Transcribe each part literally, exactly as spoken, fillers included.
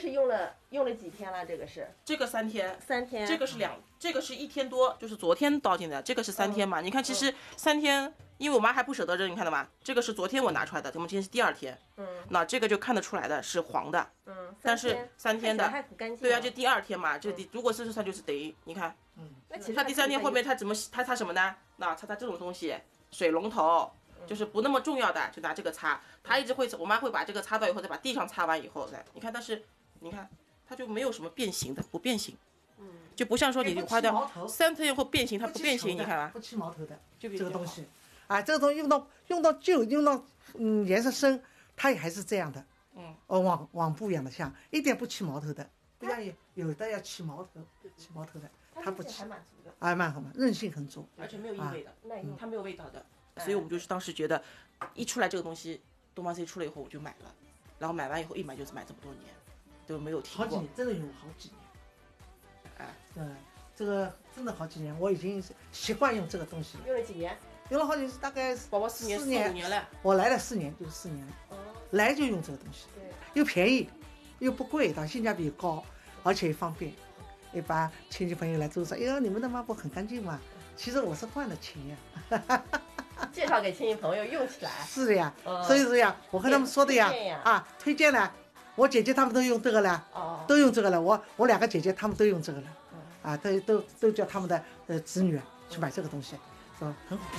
是用了用了几天了？这个是这个三天， 三天， 这个是两，这个是一天多，就是昨天倒进的，这个是三天嘛？ 嗯、 你看，其实三天。嗯因为我妈还不舍得扔，你看到吗？这个是昨天我拿出来的，我们今天是第二天。 嗯， 那这个就看得出来的是黄的。 嗯， 但是三天的， 还很干净。 对啊，这第二天嘛，这第、嗯、如果事实上就是等于你看， 嗯，那其实它第三天后面它怎么它擦什么呢？那擦擦这种东西，水龙头就是不那么重要的，就拿这个擦。它一直会，我妈会把这个擦到以后，再把地上擦完以后再，你看，但是你看它就没有什么变形的，不变形。嗯，就不像说你花掉三天以后变形，它不变形，你看啊， 不起毛头的， 这个东西。啊，这个东西用到用到旧，用到嗯颜色深，它也还是这样的。嗯，哦，网网布一样的像，一点不起毛头的。不像有有的要起毛头，起毛头的，它不起。 还蛮足的。 哎，蛮好嘛，韧性很足， 而且没有异味的， 耐用， 它没有味道的。所以我们就是当时觉得，一出来这个东西，东方 C 出了以后我就买了，然后买完以后一买就是买这么多年，都没有停过。 好几年，真的有好几年。 哎， 嗯，这个真的好几年，我已经习惯用这个东西了。 用了几年？ 用了好几，大概宝宝四年四年年了。 我来了四年，就是四年了。哦，来就用这个东西， 对， 又便宜，又不贵，它性价比高，而且也方便。一般亲戚朋友来都说：“哎呦，你们的抹布很干净嘛。”其实我是换了钱呀。 介绍给亲戚朋友用起来。 是的呀，嗯、所以说呀，我和他们说的呀， 呀啊，推荐了。我姐姐他们都用这个了，哦，都用这个了。我我两个姐姐他们都用这个了，嗯、啊，都都都叫他们的呃子女去买这个东西。嗯，很好。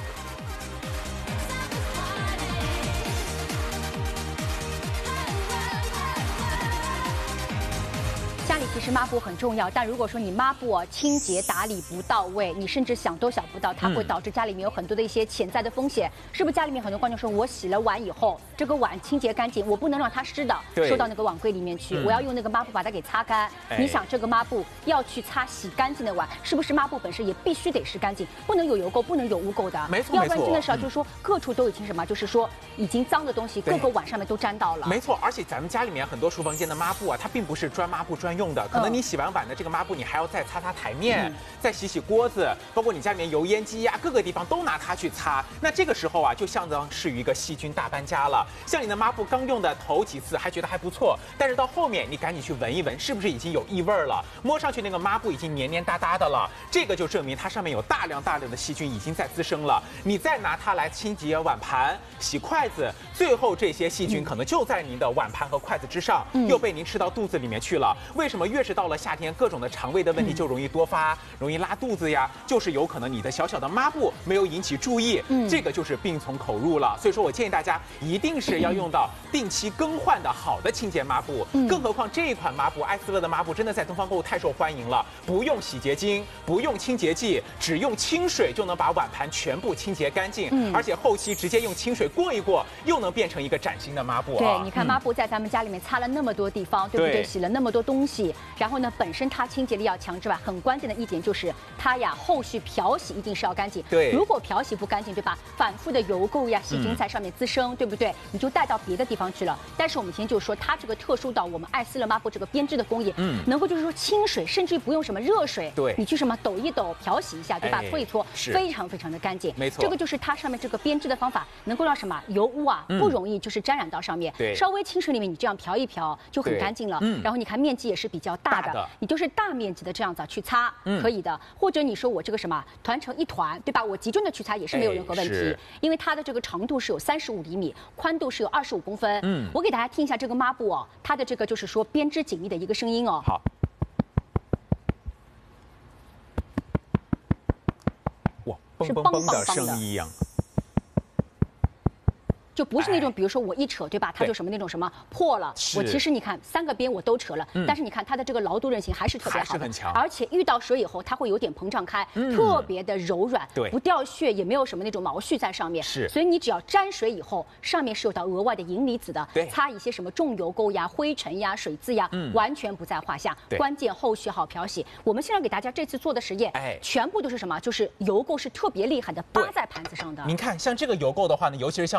家里其实抹布很重要，但如果说你抹布啊清洁打理不到位，你甚至想都想不到，它会导致家里面有很多的一些潜在的风险。嗯、是不是家里面很多观众说，我洗了碗以后，这个碗清洁干净，我不能让它湿的收到那个碗柜里面去，嗯、我要用那个抹布把它给擦干。哎、你想这个抹布要去擦洗干净的碗，是不是抹布本身也必须得是干净，不能有油垢，不能有污垢的？ 没错， 要不然真的是啊，就是说各处都已经什么，就是说已经脏的东西各个碗上面都沾到了。 没错，而且咱们家里面很多厨房间的抹布啊，它并不是专抹布专用的，可能你洗完碗的这个抹布，你还要再擦擦台面，嗯、再洗洗锅子，包括你家里面油烟机呀、啊，各个地方都拿它去擦。那这个时候啊，就相当是一个细菌大搬家了。像你的抹布刚用的头几次还觉得还不错，但是到后面你赶紧去闻一闻，是不是已经有异味了？摸上去那个抹布已经黏黏哒哒的了，这个就证明它上面有大量大量的细菌已经在滋生了。你再拿它来清洁碗盘、洗筷子，最后这些细菌可能就在您的碗盘和筷子之上，嗯、又被您吃到肚子里面去了。为什么越是到了夏天，各种的肠胃的问题就容易多发，嗯、容易拉肚子呀？就是有可能你的小小的抹布没有引起注意，嗯、这个就是病从口入了。所以说我建议大家一定是要用到定期更换的好的清洁抹布，嗯、更何况这一款抹布艾斯乐的抹布真的在东方购物太受欢迎了，不用洗洁精，不用清洁剂，只用清水就能把碗盘全部清洁干净，嗯、而且后期直接用清水过一过，又能变成一个崭新的抹布啊。 对，你看抹布在咱们家里面擦了那么多地方，对不对？对，洗了那么多东西，然后呢，本身它清洁力要强之外，很关键的一点就是它呀，后续漂洗一定是要干净。 对， 如果漂洗不干净，对吧？反复的油垢呀、细菌在上面滋生，嗯、对不对？你就带到别的地方去了。但是我们今天就说，它这个特殊到我们艾斯乐抹布这个编织的工艺，嗯，能够就是说清水，甚至于不用什么热水， 对， 你去什么抖一抖、漂洗一下，对吧？ 哎、 搓一搓，非常非常的干净。 没错， 这个就是它上面这个编织的方法，能够让什么油污啊不容易就是沾染到上面。 对， 稍微清水里面你这样漂一漂就很干净了。嗯，然后你看面积也是比较大的，大的你就是大面积的这样子去擦，嗯、可以的。或者你说我这个什么团成一团，对吧？我集中的去擦也是没有任何问题，哎、因为它的这个长度是有三十五厘米，宽度是有二十五公分。嗯，我给大家听一下这个抹布哦，它的这个就是说编织紧密的一个声音哦。 好。哇，嘣嘣嘣的声音一样。 就不是那种，比如说我一扯，对吧？它就什么那种什么破了。我其实你看三个边我都扯了，嗯、但是你看它的这个牢固韧性还是特别好的， 很强。 而且遇到水以后，它会有点膨胀开，嗯、特别的柔软， 对， 不掉屑，也没有什么那种毛絮在上面。 是， 所以你只要沾水以后，上面是有到额外的银离子的， 对， 擦一些什么重油垢呀、灰尘呀、水渍呀，嗯、完全不在话下。关键后续好漂洗。我们现在给大家这次做的实验，哎，全部都是什么？就是油垢是特别厉害的，扒在盘子上的。 您看，像这个油垢的话呢，尤其是像我们上海家。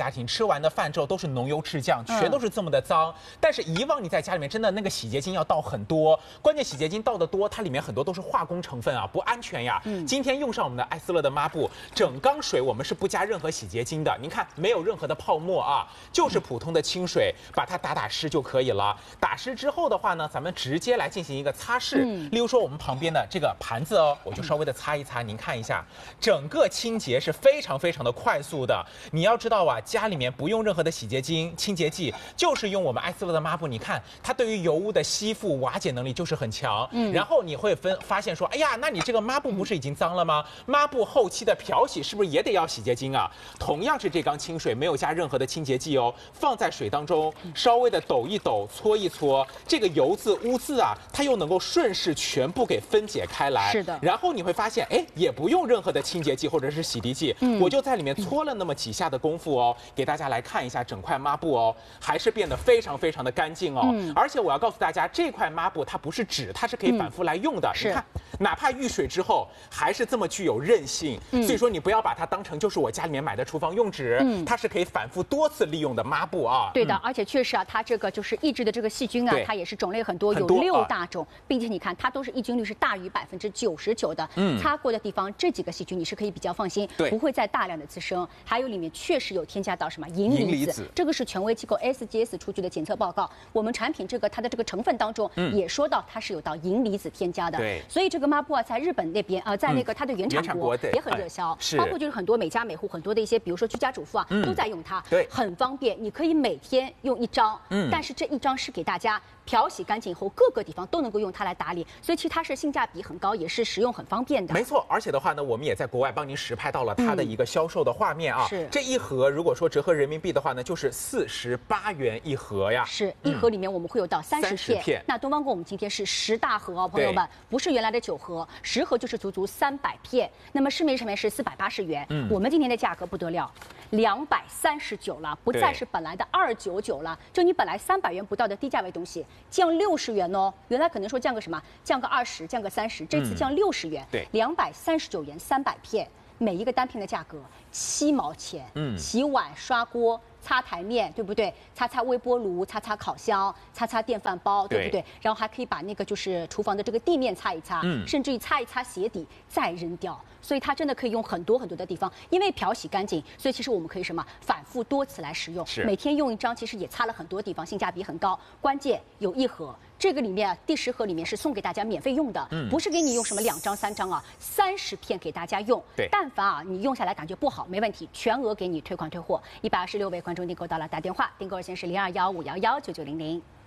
家庭吃完的饭之后都是浓油赤酱，全都是这么的脏。但是以往你在家里面真的那个洗洁精要倒很多，关键洗洁精倒的多，它里面很多都是化工成分啊，不安全呀。嗯，今天用上我们的艾斯乐的抹布，整缸水我们是不加任何洗洁精的，您看没有任何的泡沫啊，就是普通的清水，把它打打湿就可以了。打湿之后的话呢，咱们直接来进行一个擦拭。嗯，例如说我们旁边的这个盘子哦，我就稍微的擦一擦，您看一下，整个清洁是非常非常的快速的。你要知道啊，家里面不用任何的洗洁精、清洁剂，就是用我们艾斯乐的抹布，你看它对于油污的吸附、瓦解能力就是很强。嗯，然后你会分发现说，哎呀，那你这个抹布不是已经脏了吗？抹布后期的漂洗是不是也得要洗洁精啊？同样是这缸清水，没有加任何的清洁剂哦，放在水当中，稍微的抖一抖、搓一搓，这个油渍、污渍啊，它又能够顺势全部给分解开来。 是的。 然后你会发现，哎，也不用任何的清洁剂或者是洗涤剂，嗯，我就在里面搓了那么几下的功夫哦，给大家来看一下整块抹布哦，还是变得非常非常的干净哦。嗯，而且我要告诉大家，这块抹布它不是纸，它是可以反复来用的。 是， 你看，哪怕遇水之后，还是这么具有韧性。嗯，所以说你不要把它当成就是我家里面买的厨房用纸，嗯，它是可以反复多次利用的抹布啊。 对的，而且确实啊，它这个就是抑制的这个细菌啊，它也是种类很多，有六大种，并且你看它都是抑菌率是大于百分之九十九的。嗯，擦过的地方这几个细菌你是可以比较放心，不会再大量的滋生。还有里面确实有添加到什么银离子，这个是权威机构 S G S 出具的检测报告。我们产品这个它的这个成分当中也说到它是有到银离子添加的。对，所以这个抹布啊，在日本那边呃，在那个它的原产国也很热销，包括就是很多每家每户很多的一些，比如说居家主妇啊，都在用它，对，很方便，你可以每天用一张，嗯，但是这一张是给大家漂洗干净以后，各个地方都能够用它来打理，所以其实它是性价比很高，也是实用很方便的。 没错，而且的话呢，我们也在国外帮您实拍到了它的一个销售的画面啊。是、嗯，这一盒如果说折合人民币的话呢，就是四十八元一盒呀。 是一盒里面我们会有到三十片。片那东方宫我们今天是十大盒哦，朋友们，不是原来的九盒，十盒就是足足三百片。那么市面上面是四百八十元，嗯，我们今天的价格不得了，两百三十九了，不再是本来的二九九了。就你本来三百元不到的低价位东西，降六十元哦。原来可能说降个什么，降个二十，降个三十，这次降六十元，对，两百三十九元三百片，每一个单片的价格七毛钱。嗯，洗碗、刷锅、擦台面，对不对？擦擦微波炉，擦擦烤箱，擦擦电饭煲，对不对？然后还可以把那个就是厨房的这个地面擦一擦，嗯，甚至于擦一擦鞋底再扔掉。所以它真的可以用很多很多的地方，因为漂洗干净，所以其实我们可以什么反复多次来使用，每天用一张，其实也擦了很多地方，性价比很高。关键有一盒，这个里面第十盒里面是送给大家免费用的，嗯，不是给你用什么两张三张啊，三十片给大家用。对，但凡啊你用下来感觉不好，没问题，全额给你退款退货。一百二十六位观众订购到了，打电话订购热线是零二幺五幺幺九九零零。